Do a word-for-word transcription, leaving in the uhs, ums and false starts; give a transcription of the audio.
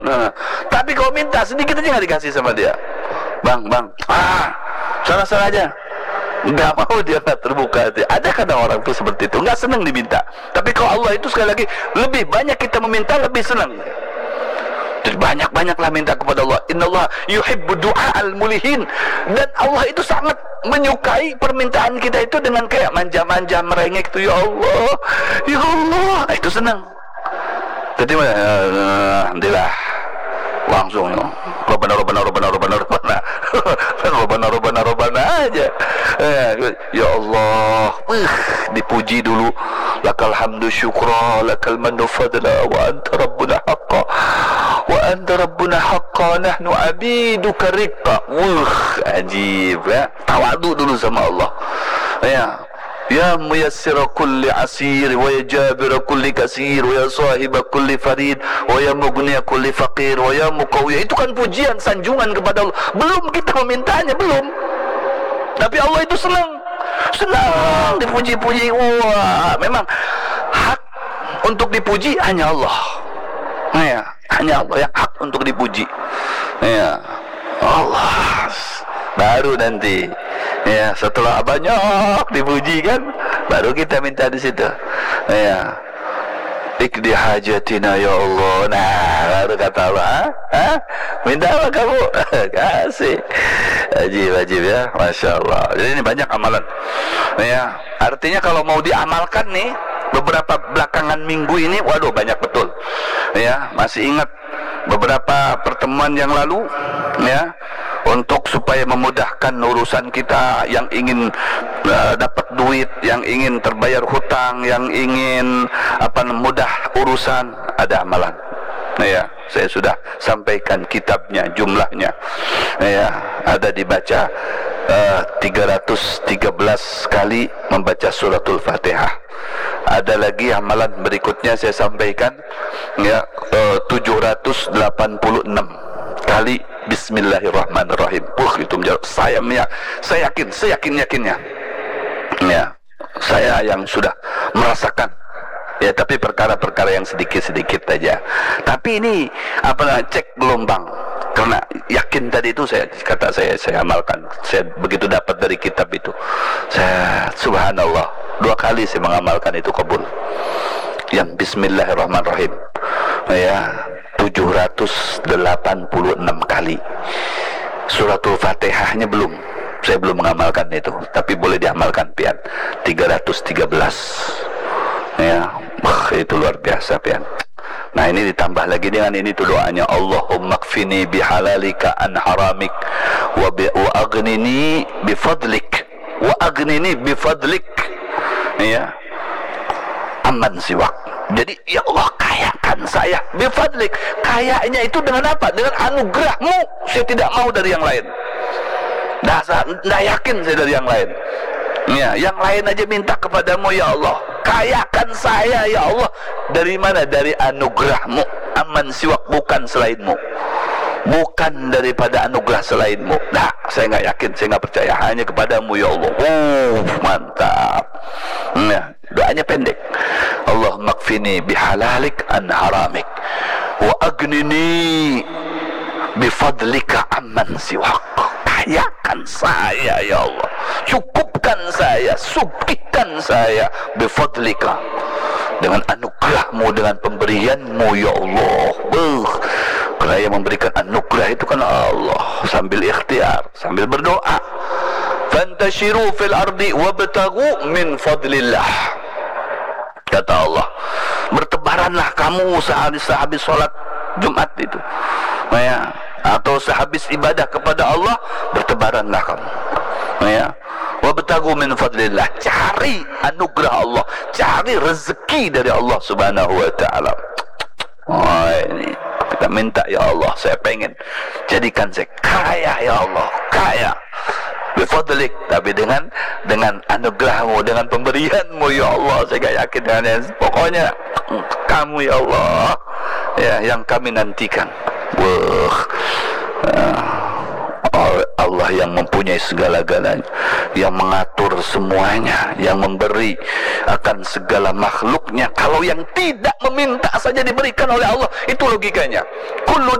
Nah, tapi kau minta sedikit aja nggak dikasih sama dia. Bang, bang, ah, sana-sana aja. Nggak mau dia, nggak terbuka hati. Ada kadang orang tuh seperti itu, nggak senang diminta. Tapi kalau Allah itu sekali lagi, lebih banyak kita meminta, lebih senang. Jadi banyak-banyaklah minta kepada Allah. Innallaha yuhibbu du'a'al mulihin. Dan Allah itu sangat menyukai permintaan kita itu dengan kayak manja-manja, merengek itu. Ya Allah, ya Allah, itu senang. Jadi alhamdulillah langsung ya. Robana robana robana robana robana robana robana robana aja. Ya Allah, uh, dipuji dulu. Lakal hamdu syukra, lakal mannu fadla, wa anta rabbuna haqqa, wa anta rabbuna haqqa, nahnu abiduka riqqa. Wah, ajib ya. Tawadu dulu sama Allah. Ya. Ya muyassira kulli asir, wa ya jabira kulli kasir, wa ya sahiba kulli farid, wa ya mughniya kulli faqir, wa ya muqawwiya. Itu kan pujian, sanjungan kepada Allah. Belum kita memintanya, belum. Tapi Allah itu senang. Senang dipuji-puji. Wah, memang hak untuk dipuji hanya Allah. Ya, hanya Allah yang hak untuk dipuji. Ya, Allah. Baru nanti, ya, setelah banyak dipuji kan, baru kita minta di situ. Ya, ikdi hajatina ya Allah. Nah, baru kata Allah, ha? Minta apa kamu? Kasih. Ajib, ajib ya, masya Allah. Jadi ini banyak amalan. Ya, artinya kalau mau diamalkan nih, beberapa belakangan minggu ini, waduh banyak betul. Ya, masih ingat beberapa pertemuan yang lalu, ya, untuk supaya memudahkan urusan kita yang ingin uh, dapat duit, yang ingin terbayar hutang, yang ingin apa mudah urusan, ada amalan. Nah, ya, saya sudah sampaikan kitabnya, jumlahnya. Nah, ya, ada dibaca uh, tiga ratus tiga belas kali membaca suratul Fatihah. Ada lagi amalan berikutnya saya sampaikan, ya, uh, tujuh ratus delapan puluh enam kali Bismillahirrahmanirrahim. Puh, itu menjawab. Saya saya yakin, saya yakin yakinnya. Ya, saya yang sudah merasakan. Ya, tapi perkara-perkara yang sedikit-sedikit aja. Tapi ini apa cek gelombang. Karena yakin tadi itu saya kata saya saya amalkan. Saya begitu dapat dari kitab itu. Saya subhanallah, dua kali saya mengamalkan itu kabul. Yang Bismillahirrahmanirrahim. Ya, tujuh ratus delapan puluh enam kali. Suratul Fatihahnya belum, saya belum mengamalkan itu, tapi boleh diamalkan pian. tiga ratus tiga belas. Ya, wah, itu luar biasa pian. Nah, ini ditambah lagi dengan ini tuh doanya, Allahumma kfini bihalalika an haramik wa, bi, wa aghnini bifadlik wa aghnini bifadlik. Ya, aman siwak. Jadi ya Allah, kayakan saya bifadlik. Kayanya itu dengan apa? Dengan anugerahmu. Saya tidak mau dari yang lain. Nah, saya tidak yakin saya dari yang lain. Ya, yang lain aja minta kepadamu ya Allah. Kayakan saya ya Allah. Dari mana? Dari anugerahmu. Aman siwak, bukan selainmu. Bukan daripada anugerah selainmu. Nah, saya nggak yakin, saya nggak percaya. Hanya kepadamu ya Allah. Oh, mantap. Nah, doanya pendek. Allahumma kfini bihalalik an haramik wa aghnini bifadlika amman siwak. Kayakan saya ya Allah, cukupkan saya, sugihkan saya bifadlika, dengan anugerahmu, dengan pemberianmu ya Allah. Beuh, karena yang memberikan anugerah itu kan Allah. Sambil ikhtiar, sambil berdoa, fantashiru fil ardi wabtaghu min fadlillah. Kata Allah, bertebaranlah kamu sehabis sehabis sholat Jumat itu, ya, atau sehabis ibadah kepada Allah, bertebaranlah kamu, ya. Wabtaghu min fadlillah, cari anugerah Allah, cari rezeki dari Allah Subhanahu wa taala. Oh, ini kita minta ya Allah, saya pengen jadikan saya kaya ya Allah, kaya bifadlik, tapi dengan dengan anugerahmu, dengan pemberianmu ya Allah. Saya gak yakin dengan yang, pokoknya kamu ya Allah, ya, yang kami nantikan. Wah, uh, Allah Allah yang mempunyai segala-galanya, yang mengatur semuanya, yang memberi akan segala makhluknya. Kalau yang tidak meminta saja diberikan oleh Allah, itu logikanya. Kullu